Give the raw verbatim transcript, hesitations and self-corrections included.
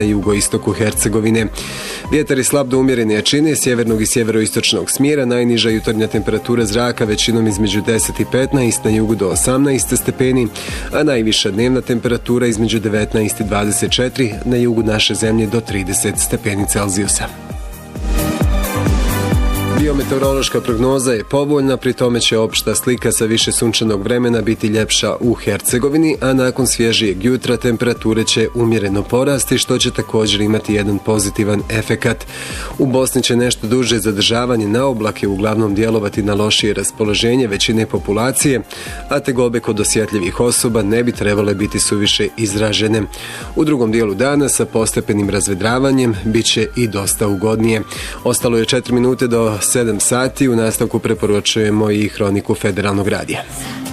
na jugoistoku Hercegovine. Vjetar je slab do umjerene jačine, sjevernog i sjeveroistočnog smjera, najniža jutarnja temperatura zraka većinom između deset i petnaest, na jugu do osamnaest stepeni, a najviša dnevna temperatura između devetnaest i dvadeset četiri, na jugu naše zemlje do trideset stepeni Celzijusa. Biometeorološka prognoza je povoljna, pri tome će opšta slika sa više sunčanog vremena biti ljepša u Hercegovini, a nakon svježijeg jutra temperature će umjereno porasti, što će također imati jedan pozitivan efekat. U Bosni će nešto duže zadržavanje na oblake uglavnom djelovati na lošije raspoloženje većine populacije, a tegobe kod osjetljivih osoba ne bi trebale biti suviše izražene. U drugom dijelu dana sa postepenim razvedravanjem bit će i dosta ugodnije. Ostalo je četiri minute do sedam sati, u nastavku preporučujemo i Hroniku Federalnog radija.